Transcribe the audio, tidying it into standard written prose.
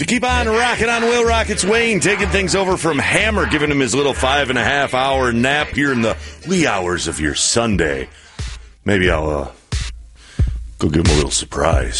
To keep on rocking on Will Rock, it's Wayne taking things over from Hammer, giving him his little 5.5-hour nap here in the wee hours of your Sunday. Maybe I'll go give him a little surprise.